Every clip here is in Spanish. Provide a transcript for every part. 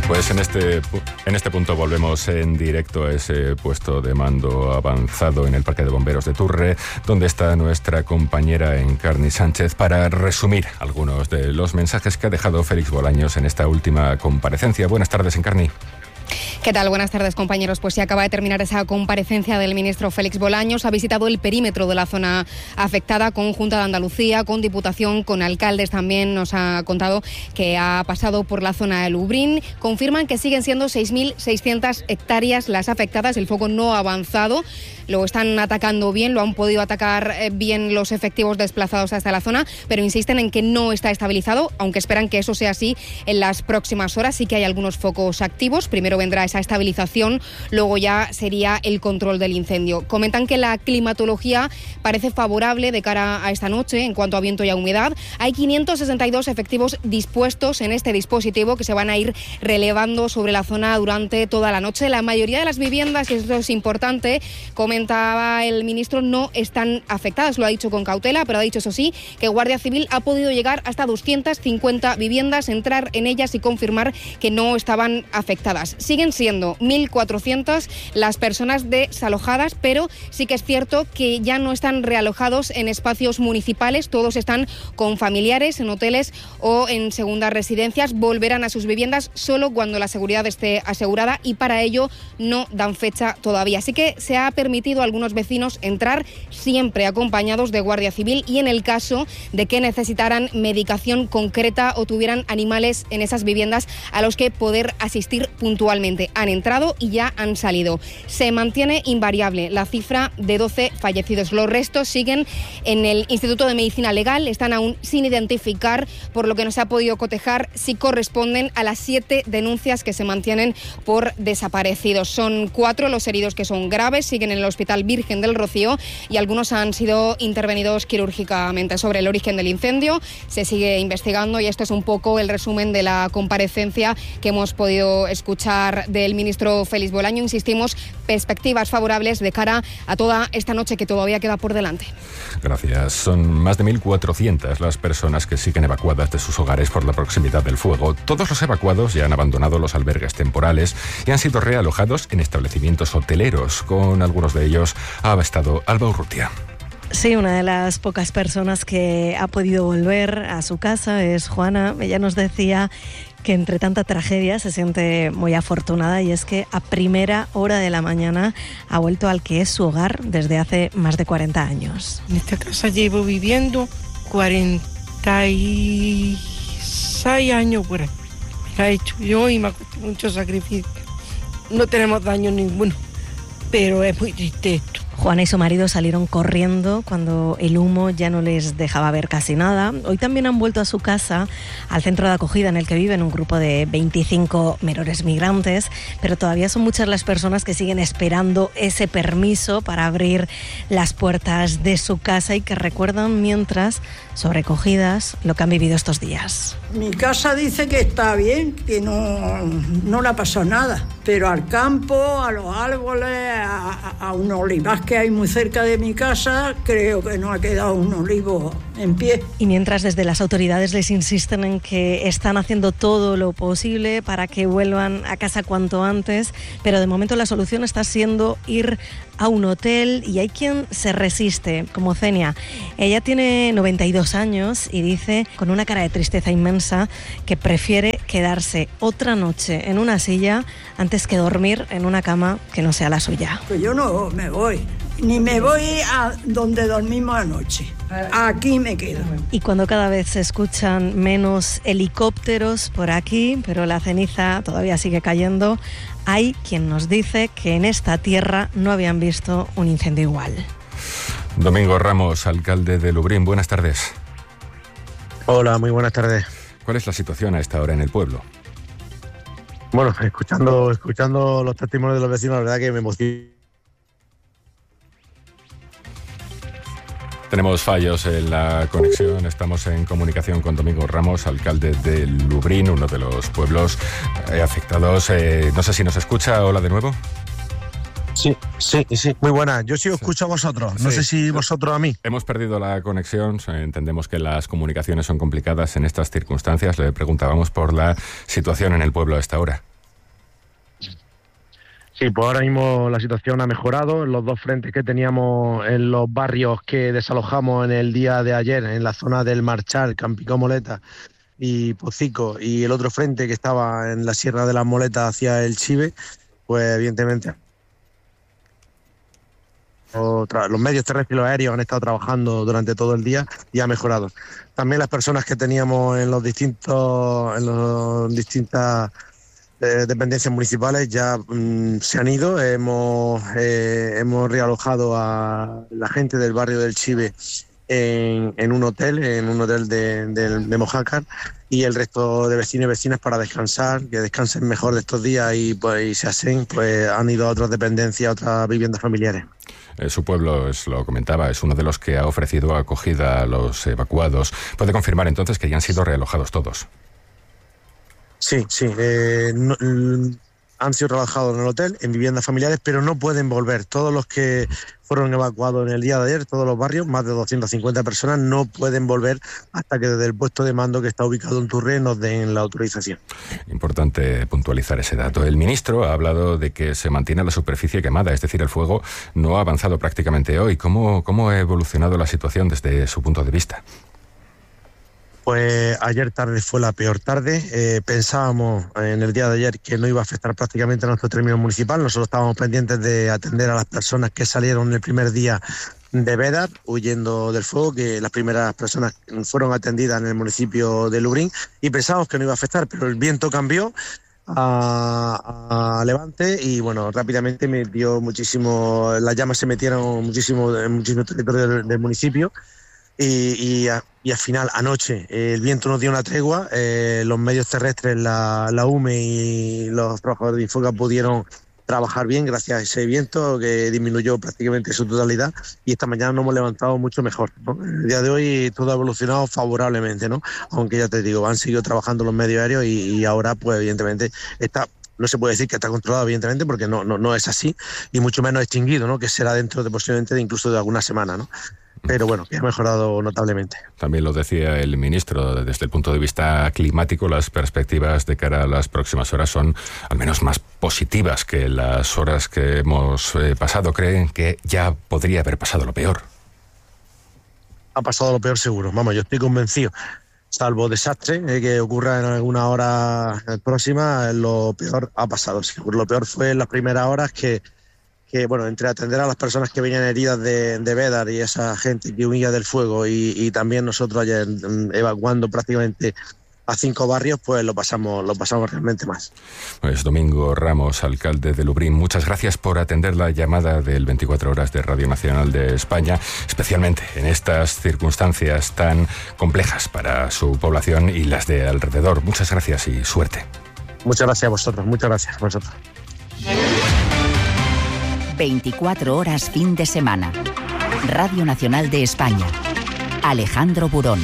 Pues en este punto volvemos en directo a ese puesto de mando avanzado en el Parque de Bomberos de Turre, donde está nuestra compañera Encarni Sánchez para resumir algunos de los mensajes que ha dejado Félix Bolaños en esta última comparecencia. Buenas tardes, Encarni. ¿Qué tal? Buenas tardes, compañeros. Pues se acaba de terminar esa comparecencia del ministro Félix Bolaños. Ha visitado el perímetro de la zona afectada con Junta de Andalucía, con Diputación, con alcaldes también. Nos ha contado que ha pasado por la zona de Lubrín. Confirman que siguen siendo 6.600 hectáreas las afectadas. El fuego no ha avanzado. Lo están atacando bien, lo han podido atacar bien los efectivos desplazados hasta la zona, pero insisten en que no está estabilizado, aunque esperan que eso sea así en las próximas horas. Sí que hay algunos focos activos. Primero vendrá esa estabilización, luego ya sería el control del incendio. Comentan que la climatología parece favorable de cara a esta noche en cuanto a viento y a humedad. Hay 562 efectivos dispuestos en este dispositivo que se van a ir relevando sobre la zona durante toda la noche. La mayoría de las viviendas, y esto es importante, comentaba el ministro, no están afectadas. Lo ha dicho con cautela, pero ha dicho, eso sí, que Guardia Civil ha podido llegar hasta 250 viviendas, entrar en ellas y confirmar que no estaban afectadas. Siguen siendo 1.400 las personas desalojadas, pero sí que es cierto que ya no están realojados en espacios municipales. Todos están con familiares en hoteles o en segundas residencias. Volverán a sus viviendas solo cuando la seguridad esté asegurada, y para ello no dan fecha todavía. Así que se ha permitido a algunos vecinos entrar, siempre acompañados de Guardia Civil, y en el caso de que necesitaran medicación concreta o tuvieran animales en esas viviendas a los que poder asistir puntualmente. Han entrado y ya han salido. Se mantiene invariable la cifra de 12 fallecidos. Los restos siguen en el Instituto de Medicina Legal, están aún sin identificar, por lo que no se ha podido cotejar si corresponden a las 7 denuncias que se mantienen por desaparecidos. Son 4 los heridos que son graves, siguen en el Hospital Virgen del Rocío, y algunos han sido intervenidos quirúrgicamente. Sobre el origen del incendio se sigue investigando, y esto es un poco el resumen de la comparecencia que hemos podido escuchar del ministro Félix Bolaño. Insistimos, perspectivas favorables de cara a toda esta noche que todavía queda por delante. Gracias. Son más de 1.400 las personas que siguen evacuadas de sus hogares por la proximidad del fuego. Todos los evacuados ya han abandonado los albergues temporales y han sido realojados en establecimientos hoteleros. Con algunos de ellos ha estado Alba Urrutia. Sí, una de las pocas personas que ha podido volver a su casa es Juana. Ella nos decía que entre tanta tragedia se siente muy afortunada, y es que a primera hora de la mañana ha vuelto al que es su hogar desde hace más de 40 años. En esta casa llevo viviendo 46 años por ahí. Me la he hecho yo y me ha costado mucho sacrificio. No tenemos daño ninguno, pero es muy triste esto. Juana y su marido salieron corriendo cuando el humo ya no les dejaba ver casi nada. Hoy también han vuelto a su casa, al centro de acogida en el que viven un grupo de 25 menores migrantes, pero todavía son muchas las personas que siguen esperando ese permiso para abrir las puertas de su casa y que recuerdan mientras, sobrecogidas, lo que han vivido estos días. Mi casa dice que está bien, que no le ha pasado nada, pero al campo, a los árboles, a un olivar que hay muy cerca de mi casa, creo que no ha quedado un olivo en pie. Y mientras desde las autoridades les insisten en que están haciendo todo lo posible para que vuelvan a casa cuanto antes, pero de momento la solución está siendo ir a un hotel, y hay quien se resiste, como Zenia. Ella tiene 92 años y dice, con una cara de tristeza inmensa, que prefiere quedarse otra noche en una silla antes que dormir en una cama que no sea la suya. Pues yo no me voy, ni me voy a donde dormimos anoche. Aquí me quedo. Y cuando cada vez se escuchan menos helicópteros por aquí, pero la ceniza todavía sigue cayendo, hay quien nos dice que en esta tierra no habían visto un incendio igual. Domingo Ramos, alcalde de Lubrín, buenas tardes. Hola, muy buenas tardes. ¿Cuál es la situación a esta hora en el pueblo? Bueno, escuchando los testimonios de los vecinos, la verdad que me emociona. Tenemos fallos en la conexión. Estamos en comunicación con Domingo Ramos, alcalde de Lubrín, uno de los pueblos afectados. No sé si nos escucha. Hola de nuevo. Sí, muy buena. Yo sí os escucho a vosotros, no sé si vosotros a mí. Hemos perdido la conexión, entendemos que las comunicaciones son complicadas en estas circunstancias. Le preguntábamos por la situación en el pueblo a esta hora. Sí, pues ahora mismo la situación ha mejorado. Los dos frentes que teníamos en los barrios que desalojamos en el día de ayer, en la zona del Marchal, Campicó Moleta y Pocico, y el otro frente que estaba en la Sierra de las Moletas hacia el Chive, pues evidentemente los medios terrestres y los aéreos han estado trabajando durante todo el día y ha mejorado. También las personas que teníamos en las distintas dependencias municipales ya se han ido. Hemos realojado a la gente del barrio del Chive en un hotel de Mojácar, y el resto de vecinos y vecinas, para descansar, que descansen mejor de estos días y se hacen, pues han ido a otras dependencias, a otras viviendas familiares. Su pueblo, lo comentaba, es uno de los que ha ofrecido acogida a los evacuados. ¿Puede confirmar entonces que ya han sido realojados todos? Sí. Han sido realojados en el hotel, en viviendas familiares, pero no pueden volver. Todos los que fueron evacuados en el día de ayer, todos los barrios, más de 250 personas, no pueden volver hasta que desde el puesto de mando que está ubicado en Turre nos den la autorización. Importante puntualizar ese dato. El ministro ha hablado de que se mantiene la superficie quemada, es decir, el fuego no ha avanzado prácticamente hoy. ¿Cómo ha evolucionado la situación desde su punto de vista? Pues ayer tarde fue la peor tarde. Pensábamos en el día de ayer que no iba a afectar prácticamente a nuestro término municipal. Nosotros estábamos pendientes de atender a las personas que salieron el primer día de Bédar huyendo del fuego, que las primeras personas fueron atendidas en el municipio de Lubrín, y pensábamos que no iba a afectar, pero el viento cambió a levante y bueno, rápidamente metió muchísimo, las llamas se metieron muchísimo en muchísimos territorios del municipio. Y al final, anoche, el viento nos dio una tregua, los medios terrestres, la UME y los trabajadores de Infoca pudieron trabajar bien gracias a ese viento que disminuyó prácticamente su totalidad, y esta mañana nos hemos levantado mucho mejor, ¿no? El día de hoy todo ha evolucionado favorablemente, ¿no? Aunque ya te digo, han seguido trabajando los medios aéreos y ahora pues evidentemente no se puede decir que está controlado, evidentemente, porque no es así, y mucho menos extinguido, ¿no? Que será dentro de posiblemente incluso de alguna semana, ¿no? Pero bueno, que ha mejorado notablemente. También lo decía el ministro, desde el punto de vista climático, las perspectivas de cara a las próximas horas son al menos más positivas que las horas que hemos pasado. ¿Creen que ya podría haber pasado lo peor? Ha pasado lo peor seguro, vamos, yo estoy convencido. Salvo desastre que ocurra en alguna hora próxima, lo peor ha pasado. Seguro. Lo peor fue en las primeras horas que bueno, entre atender a las personas que venían heridas de Bédar y esa gente que huía del fuego y también nosotros ayer evacuando prácticamente a 5 barrios, pues lo pasamos realmente más. Pues Domingo Ramos, alcalde de Lubrín, muchas gracias por atender la llamada del 24 Horas de Radio Nacional de España, especialmente en estas circunstancias tan complejas para su población y las de alrededor. Muchas gracias y suerte. Muchas gracias a vosotros, muchas gracias a vosotros. 24 horas fin de semana. Radio Nacional de España. Alejandro Burón.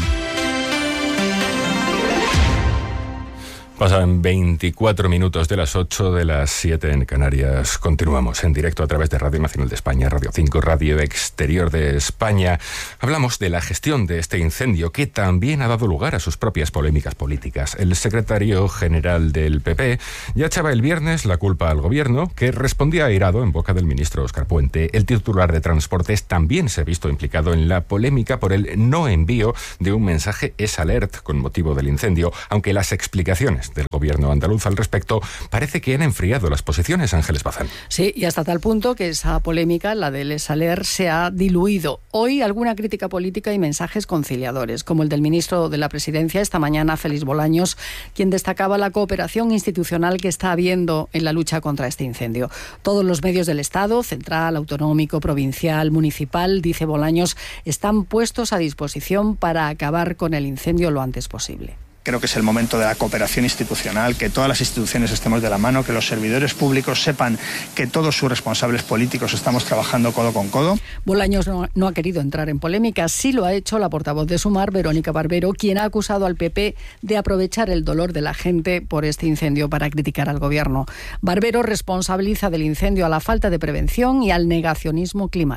Pasan 24 minutos de las 8 de las 7 en Canarias. Continuamos en directo a través de Radio Nacional de España, Radio 5, Radio Exterior de España. Hablamos de la gestión de este incendio que también ha dado lugar a sus propias polémicas políticas. El secretario general del PP ya echaba el viernes la culpa al gobierno, que respondía airado en boca del ministro Óscar Puente. El titular de Transportes también se ha visto implicado en la polémica por el no envío de un mensaje S-Alert con motivo del incendio, aunque las explicaciones del gobierno andaluz al respecto parece que han enfriado las posiciones. Ángeles Bazán. Sí, y hasta tal punto que esa polémica, la del S-Alert, se ha diluido. Hoy alguna crítica política y mensajes conciliadores, como el del ministro de la Presidencia esta mañana, Félix Bolaños, quien destacaba la cooperación institucional que está habiendo en la lucha contra este incendio. Todos los medios del Estado, central, autonómico, provincial, municipal, dice Bolaños, están puestos a disposición para acabar con el incendio lo antes posible. Creo que es el momento de la cooperación institucional, que todas las instituciones estemos de la mano, que los servidores públicos sepan que todos sus responsables políticos estamos trabajando codo con codo. Bolaños no ha querido entrar en polémica, sí lo ha hecho la portavoz de Sumar, Verónica Barbero, quien ha acusado al PP de aprovechar el dolor de la gente por este incendio para criticar al gobierno. Barbero responsabiliza del incendio a la falta de prevención y al negacionismo climático.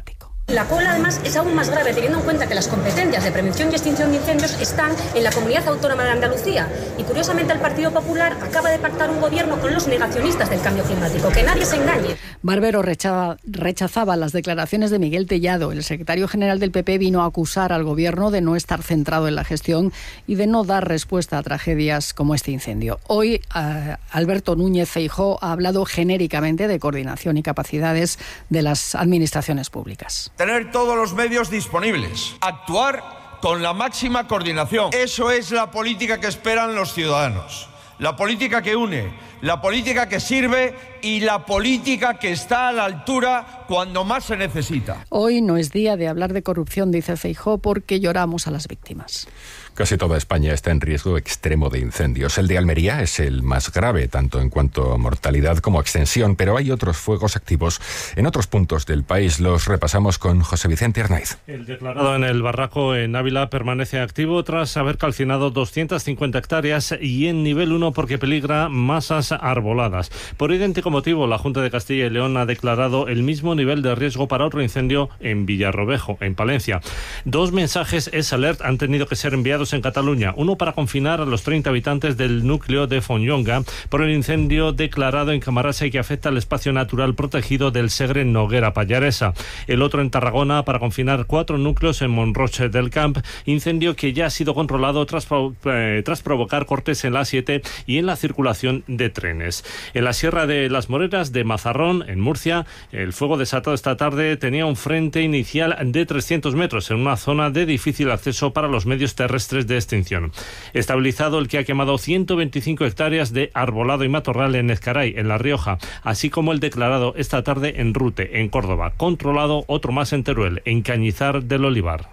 La cola, además, es aún más grave teniendo en cuenta que las competencias de prevención y extinción de incendios están en la Comunidad Autónoma de Andalucía. Y curiosamente el Partido Popular acaba de pactar un gobierno con los negacionistas del cambio climático. Que nadie se engañe. Barbero rechazaba las declaraciones de Miguel Tellado. El secretario general del PP vino a acusar al gobierno de no estar centrado en la gestión y de no dar respuesta a tragedias como este incendio. Hoy Alberto Núñez Feijóo ha hablado genéricamente de coordinación y capacidades de las administraciones públicas. Tener todos los medios disponibles, actuar con la máxima coordinación. Eso es la política que esperan los ciudadanos. La política que une, la política que sirve y la política que está a la altura cuando más se necesita. Hoy no es día de hablar de corrupción, dice Feijóo, porque lloramos a las víctimas. Casi toda España está en riesgo extremo de incendios. El de Almería es el más grave, tanto en cuanto a mortalidad como a extensión, pero hay otros fuegos activos en otros puntos del país. Los repasamos con José Vicente Arnaiz. El declarado en el Barraco en Ávila permanece activo tras haber calcinado 250 hectáreas y en nivel 1 porque peligra masas arboladas. Por idéntico motivo, la Junta de Castilla y León ha declarado el mismo nivel de riesgo para otro incendio en Villarrobejo, en Palencia. 2 mensajes S-Alert han tenido que ser enviados en Cataluña, uno para confinar a los 30 habitantes del núcleo de Fonllonga por el incendio declarado en Camarasa y que afecta al espacio natural protegido del Segre Noguera Pallaresa. El otro en Tarragona para confinar 4 núcleos en Montroche del Camp, incendio que ya ha sido controlado tras provocar cortes en la A7 y en la circulación de trenes. En la Sierra de las Moreras de Mazarrón, en Murcia, el fuego desatado esta tarde tenía un frente inicial de 300 metros en una zona de difícil acceso para los medios terrestres de extinción. Estabilizado el que ha quemado 125 hectáreas de arbolado y matorral en Ezcaray, en La Rioja, así como el declarado esta tarde en Rute, en Córdoba. Controlado otro más en Teruel, en Cañizar del Olivar.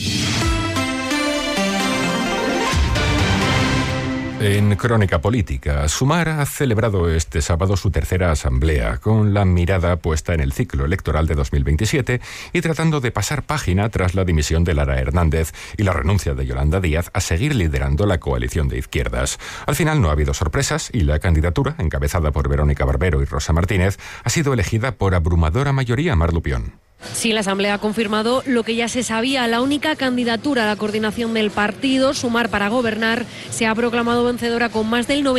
En Crónica Política, Sumar ha celebrado este sábado su tercera asamblea, con la mirada puesta en el ciclo electoral de 2027 y tratando de pasar página tras la dimisión de Lara Hernández y la renuncia de Yolanda Díaz a seguir liderando la coalición de izquierdas. Al final no ha habido sorpresas y la candidatura, encabezada por Verónica Barbero y Rosa Martínez, ha sido elegida por abrumadora mayoría. Mar Lupión. Sí, la Asamblea ha confirmado lo que ya se sabía. La única candidatura a la coordinación del partido, Sumar para Gobernar, se ha proclamado vencedora con más del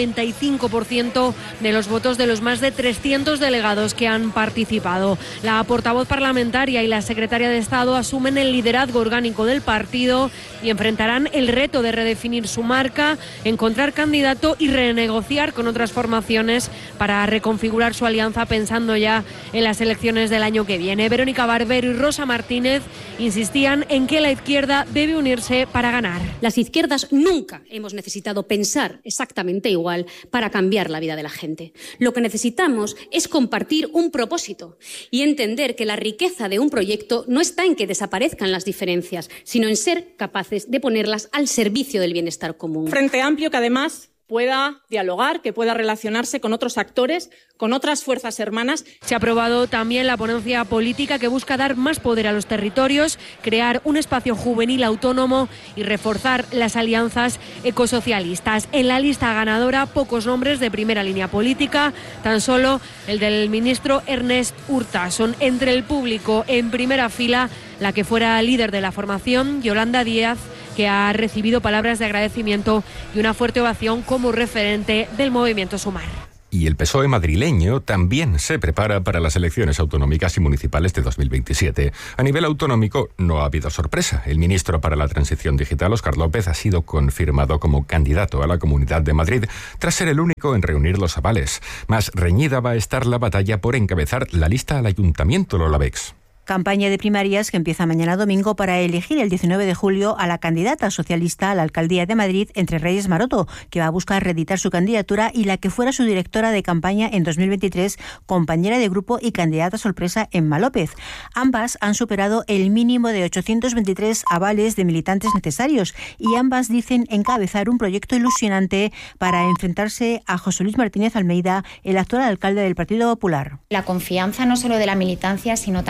95% de los votos de los más de 300 delegados que han participado. La portavoz parlamentaria y la secretaria de Estado asumen el liderazgo orgánico del partido y enfrentarán el reto de redefinir su marca, encontrar candidato y renegociar con otras formaciones para reconfigurar su alianza pensando ya en las elecciones del año que viene. Verónica Barbero y Rosa Martínez insistían en que la izquierda debe unirse para ganar. Las izquierdas nunca hemos necesitado pensar exactamente igual para cambiar la vida de la gente. Lo que necesitamos es compartir un propósito y entender que la riqueza de un proyecto no está en que desaparezcan las diferencias, sino en ser capaces de ponerlas al servicio del bienestar común. Frente amplio que además pueda dialogar, que pueda relacionarse con otros actores, con otras fuerzas hermanas. Se ha aprobado también la ponencia política que busca dar más poder a los territorios, crear un espacio juvenil autónomo y reforzar las alianzas ecosocialistas. En la lista ganadora, pocos nombres de primera línea política, tan solo el del ministro Ernest Urtasun. Entre el público, en primera fila, la que fuera líder de la formación, Yolanda Díaz, que ha recibido palabras de agradecimiento y una fuerte ovación como referente del movimiento Sumar. Y el PSOE madrileño también se prepara para las elecciones autonómicas y municipales de 2027. A nivel autonómico no ha habido sorpresa. El ministro para la Transición Digital, Óscar López, ha sido confirmado como candidato a la Comunidad de Madrid tras ser el único en reunir los avales. Más reñida va a estar la batalla por encabezar la lista al Ayuntamiento, Lola Bex. Campaña de primarias que empieza mañana domingo para elegir el 19 de julio a la candidata socialista a la alcaldía de Madrid, Entre Reyes Maroto, que va a buscar reeditar su candidatura, y la que fuera su directora de campaña en 2023, compañera de grupo y candidata sorpresa, Emma López. Ambas han superado el mínimo de 823 avales de militantes necesarios y ambas dicen encabezar un proyecto ilusionante para enfrentarse a José Luis Martínez Almeida, el actual alcalde del Partido Popular. La confianza no solo de la militancia, sino también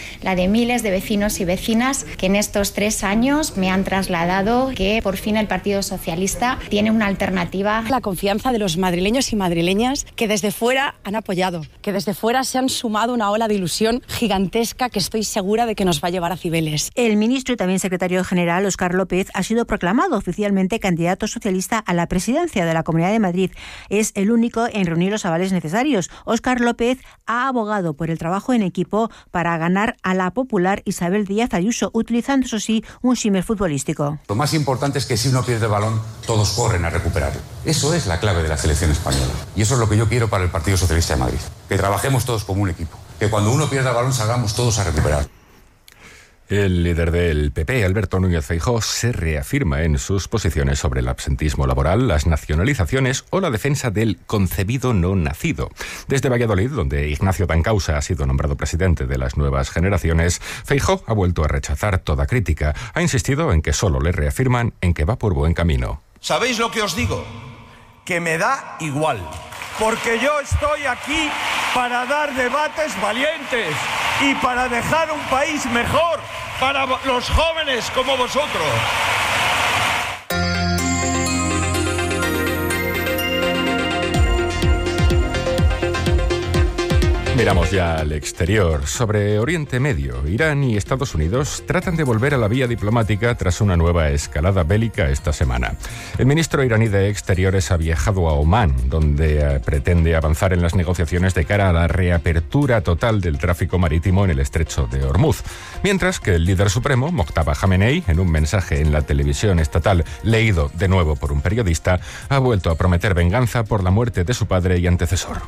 la de miles de vecinos y vecinas que en estos 3 años me han trasladado que por fin el Partido Socialista tiene una alternativa. La confianza de los madrileños y madrileñas que desde fuera han apoyado, que desde fuera se han sumado una ola de ilusión gigantesca que estoy segura de que nos va a llevar a Cibeles. El ministro y también secretario general, Óscar López, ha sido proclamado oficialmente candidato socialista a la presidencia de la Comunidad de Madrid. Es el único en reunir los avales necesarios. Óscar López ha abogado por el trabajo en equipo para ganar a la popular Isabel Díaz Ayuso, utilizando, eso sí, un símil futbolístico. Lo más importante es que si uno pierde el balón, todos corren a recuperarlo. Eso es la clave de la selección española. Y eso es lo que yo quiero para el Partido Socialista de Madrid. Que trabajemos todos como un equipo. Que cuando uno pierda el balón salgamos todos a recuperarlo. El líder del PP, Alberto Núñez Feijóo, se reafirma en sus posiciones sobre el absentismo laboral, las nacionalizaciones o la defensa del concebido no nacido. Desde Valladolid, donde Ignacio Dancausa ha sido nombrado presidente de las nuevas generaciones, Feijóo ha vuelto a rechazar toda crítica. Ha insistido en que solo le reafirman en que va por buen camino. ¿Sabéis lo que os digo? Que me da igual. Porque yo estoy aquí para dar debates valientes y para dejar un país mejor para los jóvenes como vosotros. Miramos ya al exterior. Sobre Oriente Medio, Irán y Estados Unidos tratan de volver a la vía diplomática tras una nueva escalada bélica esta semana. El ministro iraní de Exteriores ha viajado a Omán, donde pretende avanzar en las negociaciones de cara a la reapertura total del tráfico marítimo en el estrecho de Hormuz. Mientras que el líder supremo, Mojtaba Khamenei, en un mensaje en la televisión estatal leído de nuevo por un periodista, ha vuelto a prometer venganza por la muerte de su padre y antecesor.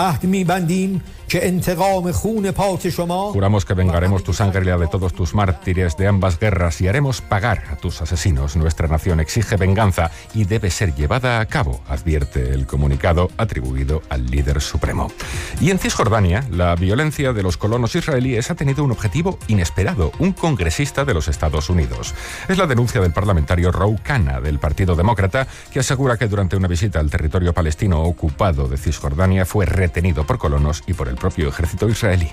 Juramos que vengaremos tu sangre y la de todos tus mártires de ambas guerras y haremos pagar a tus asesinos. Nuestra nación exige venganza y debe ser llevada a cabo, advierte el comunicado atribuido al líder supremo. Y en Cisjordania, la violencia de los colonos israelíes ha tenido un objetivo inesperado, un congresista de los Estados Unidos. Es la denuncia del parlamentario Ro Khanna, del Partido Demócrata, que asegura que durante una visita al territorio palestino ocupado de Cisjordania fue retenido por colonos y por el propio ejército israelí.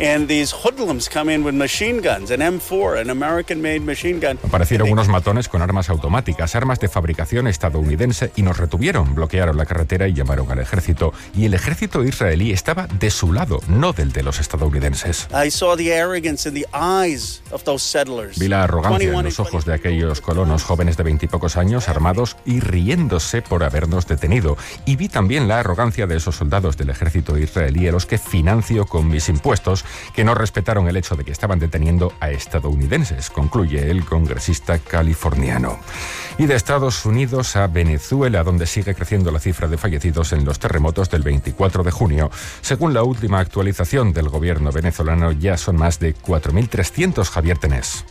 Aparecieron unos matones con armas automáticas, armas de fabricación estadounidense, y nos retuvieron, bloquearon la carretera y llamaron al ejército. Y el ejército israelí estaba de su lado, no del de los estadounidenses. Vi la arrogancia en los ojos de aquellos colonos jóvenes de 20 y pocos años, armados y riéndose por habernos detenido. Y vi también la arrogancia de esos soldados del ejército israelí a los que financio con mis impuestos, que no respetaron el hecho de que estaban deteniendo a estadounidenses, concluye el congresista californiano. Y de Estados Unidos a Venezuela, donde sigue creciendo la cifra de fallecidos en los terremotos del 24 de junio. Según la última actualización del gobierno venezolano, ya son más de 4.300, Javier Tenés.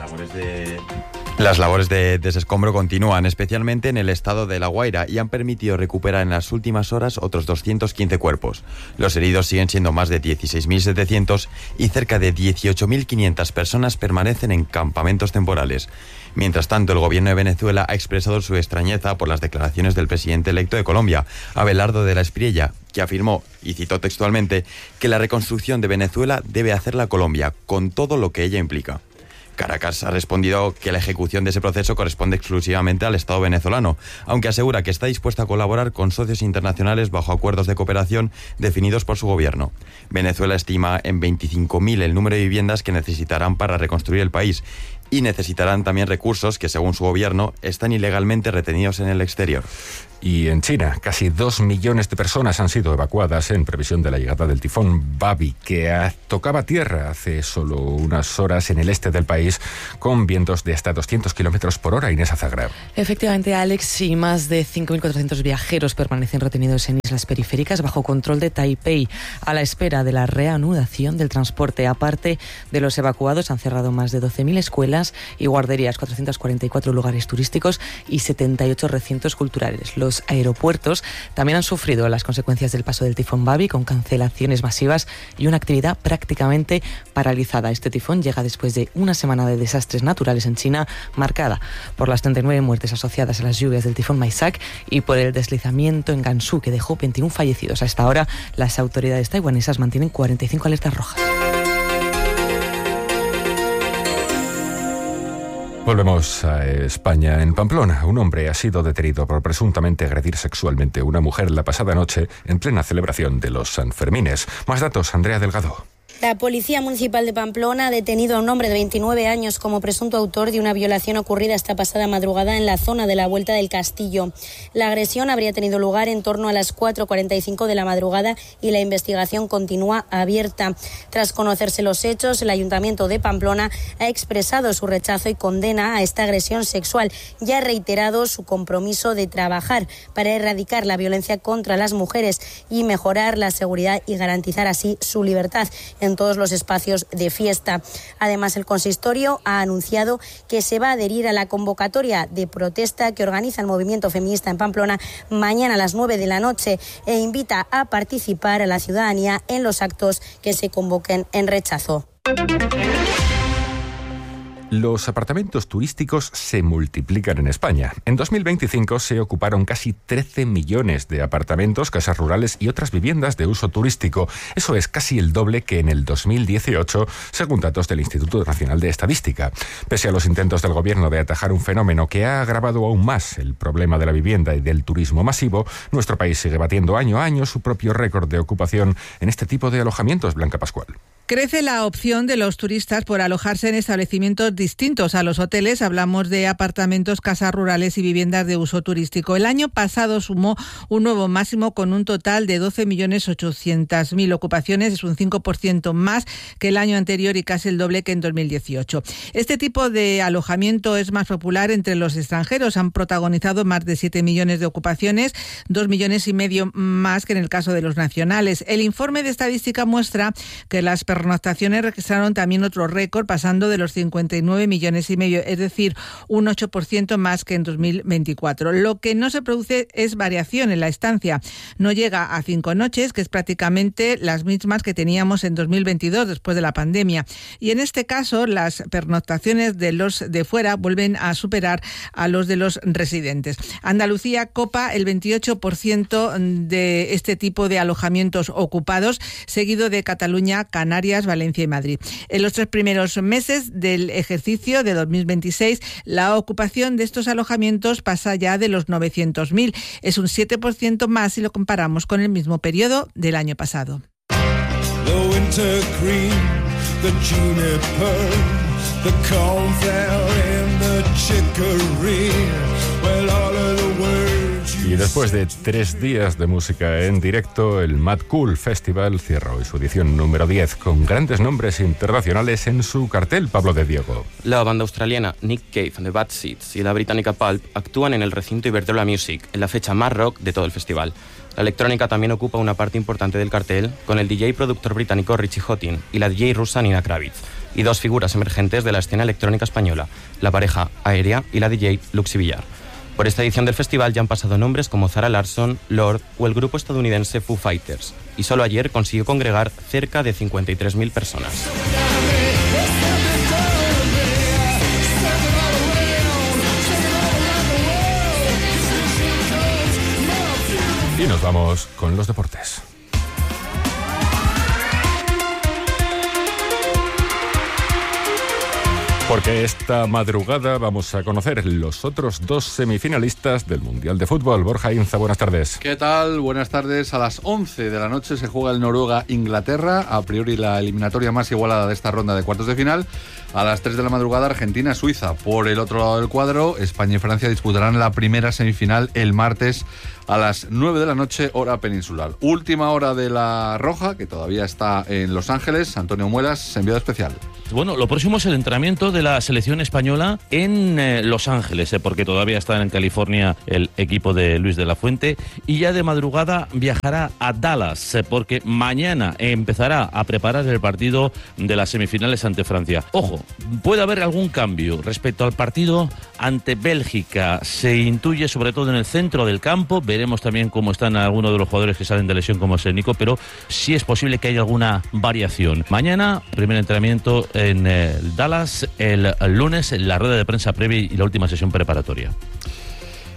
Las labores de desescombro continúan, especialmente en el estado de La Guaira, y han permitido recuperar en las últimas horas otros 215 cuerpos. Los heridos siguen siendo más de 16.700 y cerca de 18.500 personas permanecen en campamentos temporales. Mientras tanto, el gobierno de Venezuela ha expresado su extrañeza por las declaraciones del presidente electo de Colombia, Abelardo de la Espriella, que afirmó, y citó textualmente, que la reconstrucción de Venezuela debe hacerla Colombia, con todo lo que ella implica. Caracas ha respondido que la ejecución de ese proceso corresponde exclusivamente al Estado venezolano, aunque asegura que está dispuesta a colaborar con socios internacionales bajo acuerdos de cooperación definidos por su gobierno. Venezuela estima en 25.000 el número de viviendas que necesitarán para reconstruir el país, y necesitarán también recursos que, según su gobierno, están ilegalmente retenidos en el exterior. Y en China, casi 2 millones de personas han sido evacuadas en previsión de la llegada del tifón Babi, que tocaba tierra hace solo unas horas en el este del país, con vientos de hasta 200 kilómetros por hora. Inés Azagrab. Efectivamente, Alex, y más de 5.400 viajeros permanecen retenidos en islas periféricas bajo control de Taipei, a la espera de la reanudación del transporte. Aparte de los evacuados, han cerrado más de 12.000 escuelas y guarderías, 444 lugares turísticos y 78 recintos culturales. Los aeropuertos también han sufrido las consecuencias del paso del tifón Babi, con cancelaciones masivas y una actividad prácticamente paralizada. Este tifón llega después de una semana de desastres naturales en China, marcada por las 39 muertes asociadas a las lluvias del tifón Maisak y por el deslizamiento en Gansu, que dejó 21 fallecidos. Hasta ahora, las autoridades taiwanesas mantienen 45 alertas rojas. Volvemos a España. En Pamplona, un hombre ha sido detenido por presuntamente agredir sexualmente a una mujer la pasada noche en plena celebración de los Sanfermines. Más datos, Andrea Delgado. La Policía Municipal de Pamplona ha detenido a un hombre de 29 años como presunto autor de una violación ocurrida esta pasada madrugada en la zona de la Vuelta del Castillo. La agresión habría tenido lugar en torno a las 4:45 de la madrugada y la investigación continúa abierta. Tras conocerse los hechos, el Ayuntamiento de Pamplona ha expresado su rechazo y condena a esta agresión sexual y ha reiterado su compromiso de trabajar para erradicar la violencia contra las mujeres y mejorar la seguridad y garantizar así su libertad en todos los espacios de fiesta. Además, el consistorio ha anunciado que se va a adherir a la convocatoria de protesta que organiza el movimiento feminista en Pamplona mañana a las 9 de la noche e invita a participar a la ciudadanía en los actos que se convoquen en rechazo. Los apartamentos turísticos se multiplican en España. En 2025 se ocuparon casi 13 millones de apartamentos, casas rurales y otras viviendas de uso turístico. Eso es casi el doble que en el 2018, según datos del Instituto Nacional de Estadística. Pese a los intentos del Gobierno de atajar un fenómeno que ha agravado aún más el problema de la vivienda y del turismo masivo, nuestro país sigue batiendo año a año su propio récord de ocupación en este tipo de alojamientos. Blanca Pascual. Crece la opción de los turistas por alojarse en establecimientos distintos a los hoteles. Hablamos de apartamentos, casas rurales y viviendas de uso turístico. El año pasado sumó un nuevo máximo con un total de 12.800.000 ocupaciones. Es un 5% más que el año anterior y casi el doble que en 2018. Este tipo de alojamiento es más popular entre los extranjeros. Han protagonizado más de 7 millones de ocupaciones, 2,5 millones más que en el caso de los nacionales. El informe de estadística muestra que las pernoctaciones registraron también otro récord, pasando de los 59,5 millones, es decir, un 8% más que en 2024. Lo que no se produce es variación en la estancia. No llega a 5 noches, que es prácticamente las mismas que teníamos en 2022, después de la pandemia. Y en este caso, las pernoctaciones de los de fuera vuelven a superar a los de los residentes. Andalucía copa el 28% de este tipo de alojamientos ocupados, seguido de Cataluña, Canarias, Valencia y Madrid. En los 3 primeros meses del ejercicio de 2026, la ocupación de estos alojamientos pasa ya de los 900.000. Es un 7% más si lo comparamos con el mismo periodo del año pasado. Y después de 3 días de música en directo, el Mad Cool Festival cierra hoy su edición número 10 con grandes nombres internacionales en su cartel. Pablo de Diego. La banda australiana Nick Cave and the Bad Seeds y la británica Pulp actúan en el recinto Iberdrola Music, en la fecha más rock de todo el festival. La electrónica también ocupa una parte importante del cartel, con el DJ y productor británico Richie Houghton y la DJ rusa Nina Kravitz, y 2 figuras emergentes de la escena electrónica española, la pareja Aérea y la DJ Luxy Villar. Por esta edición del festival ya han pasado nombres como Zara Larsson, Lorde o el grupo estadounidense Foo Fighters, y solo ayer consiguió congregar cerca de 53.000 personas. Y nos vamos con los deportes. Porque esta madrugada vamos a conocer los otros 2 semifinalistas del Mundial de Fútbol. Borja Inza, buenas tardes. ¿Qué tal? Buenas tardes. A las 11 de la noche se juega el Noruega-Inglaterra, a priori la eliminatoria más igualada de esta ronda de cuartos de final. A las 3 de la madrugada, Argentina-Suiza. Por el otro lado del cuadro, España y Francia disputarán la primera semifinal el martes a las 9 de la noche, hora peninsular. Última hora de la Roja, que todavía está en Los Ángeles. Antonio Muelas, enviado especial. Bueno, lo próximo es el entrenamiento de la selección española en Los Ángeles, porque todavía está en California el equipo de Luis de la Fuente, y ya de madrugada viajará a Dallas, porque mañana empezará a preparar el partido de las semifinales ante Francia. Ojo, puede haber algún cambio respecto al partido ante Bélgica. Se intuye sobre todo en el centro del campo. Veremos también cómo están algunos de los jugadores que salen de lesión, como es el Nico, pero sí es posible que haya alguna variación. Mañana, primer entrenamiento en Dallas, el lunes la rueda de prensa previa y la última sesión preparatoria.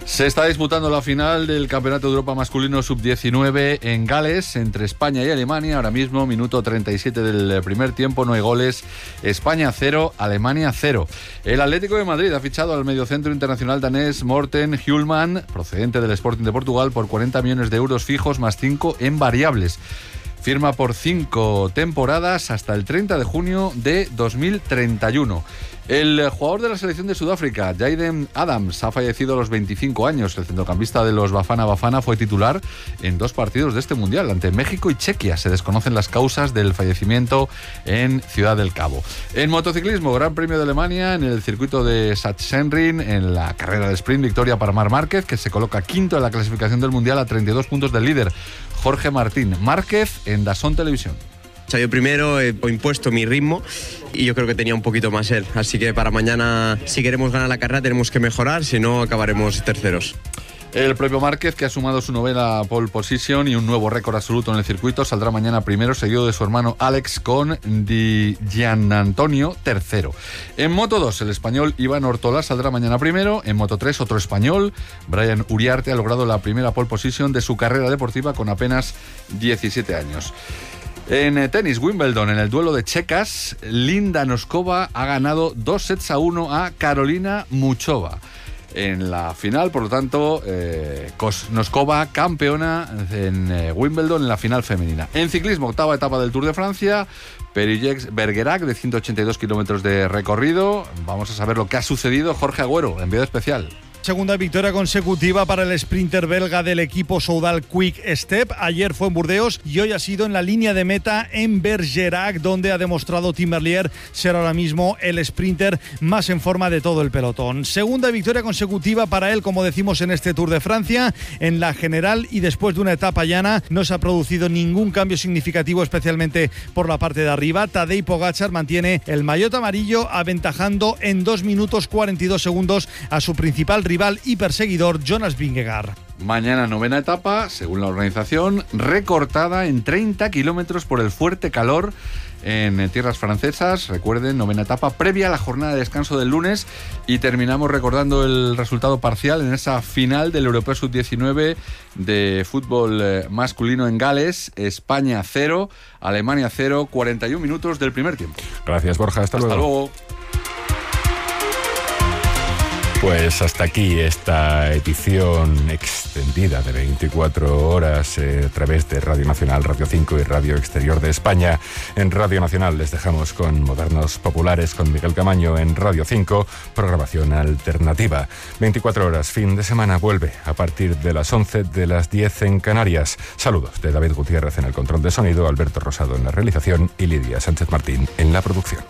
Se está disputando la final del Campeonato de Europa Masculino Sub-19 en Gales, entre España y Alemania. Ahora mismo, minuto 37 del primer tiempo, no hay goles. España 0, Alemania 0. El Atlético de Madrid ha fichado al mediocentro internacional danés Morten Hjulman, procedente del Sporting de Portugal, por 40 millones de euros fijos más 5 en variables. Firma por 5 temporadas hasta el 30 de junio de 2031. El jugador de la selección de Sudáfrica, Jaden Adams, ha fallecido a los 25 años. El centrocampista de los Bafana Bafana fue titular en 2 partidos de este Mundial, ante México y Chequia. Se desconocen las causas del fallecimiento en Ciudad del Cabo. En motociclismo, Gran Premio de Alemania, en el circuito de Sachsenring, en la carrera de sprint, victoria para Marc Márquez, que se coloca quinto en la clasificación del Mundial a 32 puntos del líder, Jorge Martín. Márquez en DAZN Televisión. Yo primero he impuesto mi ritmo y yo creo que tenía un poquito más él. Así que para mañana, si queremos ganar la carrera, tenemos que mejorar, si no acabaremos terceros. El propio Márquez, que ha sumado su novena pole position y un nuevo récord absoluto en el circuito, saldrá mañana primero, seguido de su hermano Alex con Di Gianantonio tercero. En Moto 2, el español Iván Ortola saldrá mañana primero. En Moto 3, otro español, Brian Uriarte, ha logrado la primera pole position de su carrera deportiva con apenas 17 años. En tenis, Wimbledon, en el duelo de checas, Linda Noskova ha ganado 2-1 a Carolina Muchova. En la final, por lo tanto, Noskova campeona en Wimbledon en la final femenina. En ciclismo, octava etapa del Tour de Francia, Périgueux-Bergerac, de 182 kilómetros de recorrido. Vamos a saber lo que ha sucedido. Jorge Agüero, enviado especial. Segunda victoria consecutiva para el sprinter belga del equipo Soudal Quick Step. Ayer fue en Burdeos y hoy ha sido en la línea de meta en Bergerac, donde ha demostrado Tim Merlier ser ahora mismo el sprinter más en forma de todo el pelotón. Segunda victoria consecutiva para él, como decimos, en este Tour de Francia, en la general, y después de una etapa llana no se ha producido ningún cambio significativo, especialmente por la parte de arriba. Tadej Pogačar mantiene el maillot amarillo, aventajando en 2 minutos 42 segundos a su principal rival y perseguidor, Jonas Vingegaard. Mañana novena etapa, según la organización, recortada en 30 kilómetros por el fuerte calor en tierras francesas. Recuerden, novena etapa previa a la jornada de descanso del lunes, y terminamos recordando el resultado parcial en esa final del Europeo Sub-19 de fútbol masculino en Gales. España 0, Alemania 0, 41 minutos del primer tiempo. Gracias, Borja. Hasta luego. Pues hasta aquí esta edición extendida de 24 horas a través de Radio Nacional, Radio 5 y Radio Exterior de España. En Radio Nacional les dejamos con Modernos Populares con Miguel Camaño. En Radio 5, programación alternativa. 24 horas, fin de semana, vuelve a partir de las 11, de las 10 en Canarias. Saludos de David Gutiérrez en el control de sonido, Alberto Rosado en la realización y Lidia Sánchez Martín en la producción.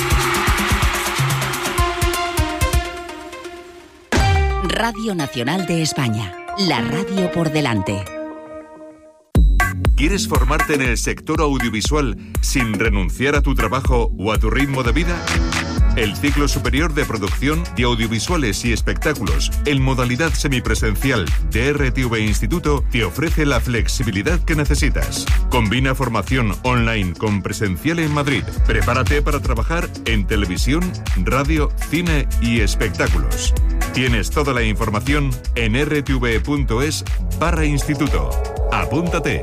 Radio Nacional de España, la radio por delante. ¿Quieres formarte en el sector audiovisual sin renunciar a tu trabajo o a tu ritmo de vida? El ciclo superior de producción de audiovisuales y espectáculos en modalidad semipresencial de RTV Instituto te ofrece la flexibilidad que necesitas. Combina formación online con presencial en Madrid. Prepárate para trabajar en televisión, radio, cine y espectáculos. Tienes toda la información en rtv.es/instituto. Apúntate.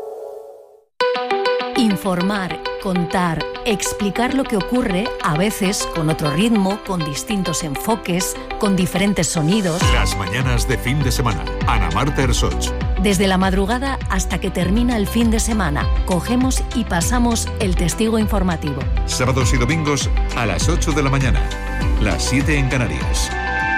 Informar, contar, explicar lo que ocurre, a veces con otro ritmo, con distintos enfoques, con diferentes sonidos. Las mañanas de fin de semana. Ana Marta Ersoch. Desde la madrugada hasta que termina el fin de semana, cogemos y pasamos el testigo informativo. Sábados y domingos a las 8 de la mañana. Las 7 en Canarias.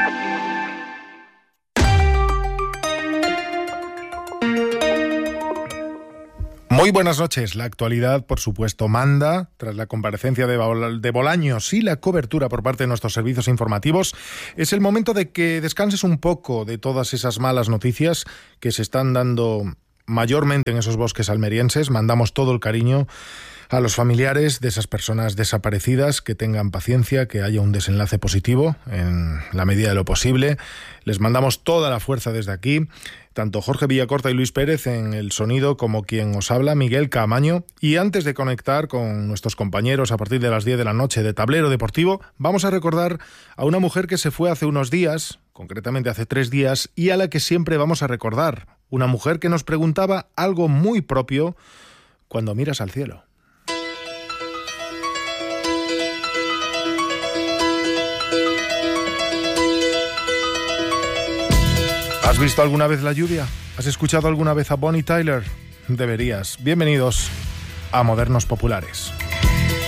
Muy buenas noches. La actualidad, por supuesto, manda. Tras la comparecencia de Bolaños y la cobertura por parte de nuestros servicios informativos, es el momento de que descanses un poco de todas esas malas noticias que se están dando mayormente en esos bosques almerienses. Mandamos todo el cariño a los familiares de esas personas desaparecidas, que tengan paciencia, que haya un desenlace positivo en la medida de lo posible. Les mandamos toda la fuerza desde aquí, tanto Jorge Villacorta y Luis Pérez en el sonido como quien os habla, Miguel Camaño. Y antes de conectar con nuestros compañeros a partir de las 10 de la noche de Tablero Deportivo, vamos a recordar a una mujer que se fue hace unos días concretamente hace 3 días, y a la que siempre vamos a recordar. Una mujer que nos preguntaba algo muy propio cuando miras al cielo. ¿Has visto alguna vez la lluvia? ¿Has escuchado alguna vez a Bonnie Tyler? Deberías. Bienvenidos a Modernos Populares.